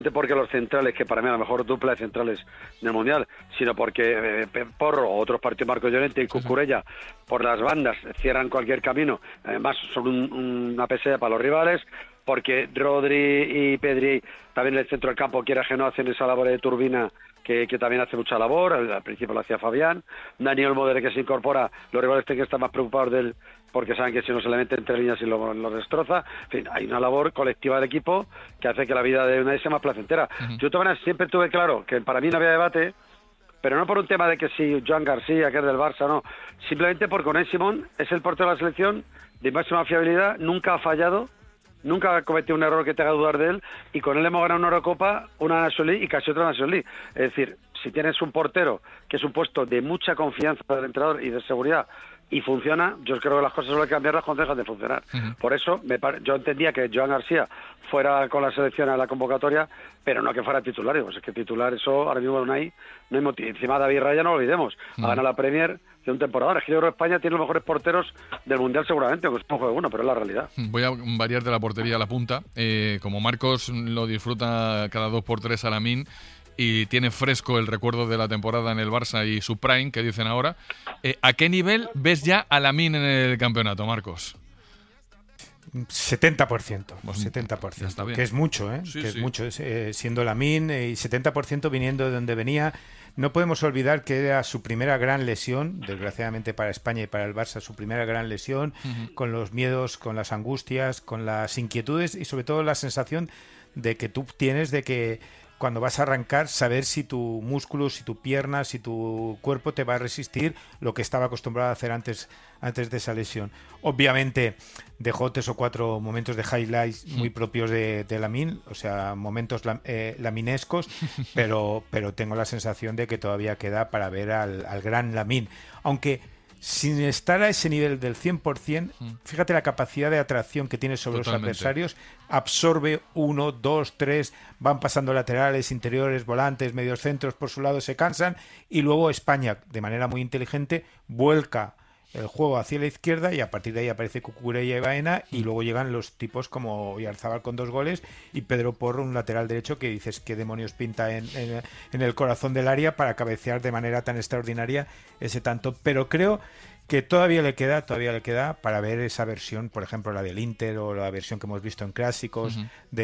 porque los centrales, que para mí a lo mejor dupla de centrales del Mundial, sino porque Porro o otros partidos, Marco Llorente y Cucurella, por las bandas cierran cualquier camino, además son una pesada para los rivales, porque Rodri y Pedri también en el centro del campo, quiera que no, hacen esa labor de turbina que también hace mucha labor. Al principio lo hacía Fabián. Dani Olmo, desde que se incorpora, los rivales tienen que estar más preocupados de él, porque saben que si no se le mete entre líneas y lo destroza. En fin, hay una labor colectiva del equipo que hace que la vida de Unai sea más placentera. Yo también siempre tuve claro que para mí no había debate, pero no por un tema de que si Joan García, que es del Barça, no. Simplemente porque Unai Simón es el portero de la selección de máxima fiabilidad, nunca ha fallado, nunca ha cometido un error que te haga dudar de él, y con él hemos ganado una Eurocopa, una Nations League y casi otra Nations League. Es decir, si tienes un portero que es un puesto de mucha confianza del entrenador y de seguridad y funciona, yo creo que las cosas suelen cambiarlas cuando dejan de funcionar. Por eso yo entendía que Joan García fuera con la selección a la convocatoria, pero no que fuera titular. Pues es que titular, eso ahora mismo no hay motivo. Encima David Raya, no lo olvidemos, ha ganado la Premier de un temporada. Es que yo creo que España tiene los mejores porteros del Mundial seguramente, aunque es un juego uno, pero es la realidad. Voy a variar de la portería a la punta. Como Marcos lo disfruta cada 2x3 a Lamine, y tiene fresco el recuerdo de la temporada en el Barça y su prime, que dicen ahora, ¿a qué nivel ves ya a Lamine en el campeonato, Marcos? 70%, 70%, que es mucho, sí, que es mucho, siendo Lamine, y 70% viniendo de donde venía. No podemos olvidar que era su primera gran lesión, desgraciadamente para España y para el Barça, su primera gran lesión, con los miedos, con las angustias, con las inquietudes y sobre todo la sensación de que tú tienes de que cuando vas a arrancar, saber si tu músculo, si tu pierna, si tu cuerpo te va a resistir lo que estaba acostumbrado a hacer antes de esa lesión. Obviamente dejó 3 o 4 momentos de highlights muy propios de Lamine, o sea, momentos laminescos, pero tengo la sensación de que todavía queda para ver al gran Lamine. Aunque sin estar a ese nivel del 100%, fíjate la capacidad de atracción que tiene sobre los adversarios, absorbe 1, 2, 3, van pasando laterales, interiores, volantes, medios centros por su lado, se cansan, y luego España, de manera muy inteligente, vuelca el juego hacia la izquierda y a partir de ahí aparece Cucurella y Baena, y luego llegan los tipos como Oyarzabal con 2 goles y Pedro Porro, un lateral derecho que dices qué demonios pinta en el corazón del área para cabecear de manera tan extraordinaria ese tanto. Pero creo que todavía le queda para ver esa versión, por ejemplo la del Inter o la versión que hemos visto en clásicos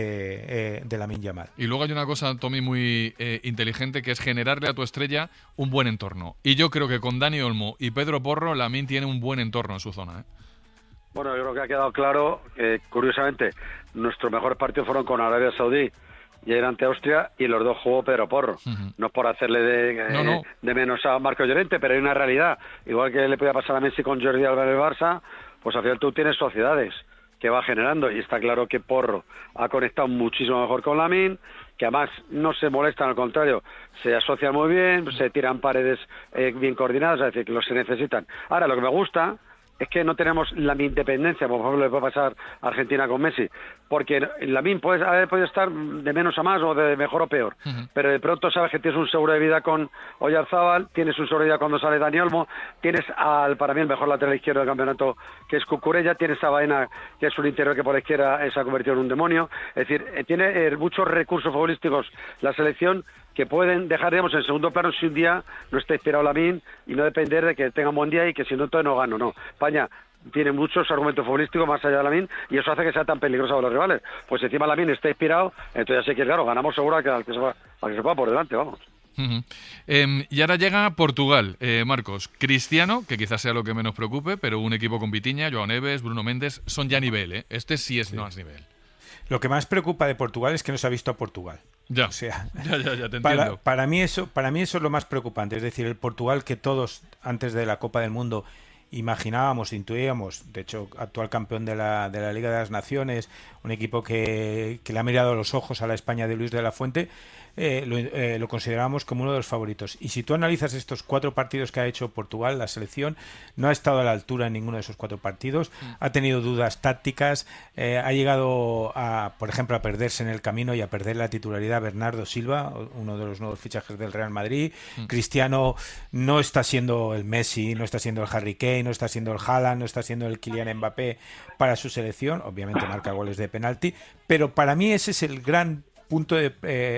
de Lamine Yamal. Y luego hay una cosa, Tommy, muy inteligente, que es generarle a tu estrella un buen entorno. Y yo creo que con Dani Olmo y Pedro Porro, Lamine tiene un buen entorno en su zona, Bueno, yo creo que ha quedado claro que, curiosamente, nuestros mejores partidos fueron con Arabia Saudí y era ante Austria, y los dos jugó Pedro Porro. No es por hacerle de menos a Marco Llorente, pero hay una realidad. Igual que le podía pasar a Messi con Jordi Alba en el Barça, pues al final tú tienes sociedades que va generando, y está claro que Porro ha conectado muchísimo mejor con Lamine, que además no se molestan, al contrario, se asocian muy bien, se tiran paredes bien coordinadas, es decir, que los se necesitan. Ahora, lo que me gusta es que no tenemos la independencia, por ejemplo, le puede pasar a Argentina con Messi, porque Lamine puede estar de menos a más o de mejor o peor, pero de pronto sabes que tienes un seguro de vida con Oyarzabal, tienes un seguro de vida cuando sale Dani Olmo, tienes para mí el mejor lateral izquierdo del campeonato, que es Cucurella, tienes a Baena, que es un interior que por la izquierda se ha convertido en un demonio. Es decir, tiene muchos recursos futbolísticos la selección que pueden dejar, digamos, en segundo plano si un día no está inspirado Lamine, y no depender de que tenga un buen día y que si no, entonces no gano. No, España tiene muchos argumentos futbolísticos más allá de Lamine, y eso hace que sea tan peligroso para los rivales. Pues encima Lamine está inspirado, entonces ya sé que, claro, ganamos seguro al que se va por delante, vamos. Y ahora llega Portugal, Marcos. Cristiano, que quizás sea lo que menos preocupe, pero un equipo con Vitinha, João Neves, Bruno Méndez, son ya nivel, Este sí es más nivel. Lo que más preocupa de Portugal es que no se ha visto a Portugal. Ya, o sea, ya te entiendo. Para mí eso es lo más preocupante. Es decir, el Portugal que todos antes de la Copa del Mundo imaginábamos, intuíamos, de hecho actual campeón de la Liga de las Naciones, un equipo que le ha mirado a los ojos a la España de Luis de la Fuente, lo considerábamos como uno de los favoritos. Y si tú analizas estos 4 partidos que ha hecho Portugal, la selección no ha estado a la altura en ninguno de esos 4 partidos, ha tenido dudas tácticas, ha llegado por ejemplo, a perderse en el camino y a perder la titularidad Bernardo Silva, uno de los nuevos fichajes del Real Madrid. Cristiano no está siendo el Messi, no está siendo el Harry Kane, no está siendo el Haaland, no está siendo el Kylian Mbappé para su selección. Obviamente marca goles de penalti, pero para mí ese es el gran punto de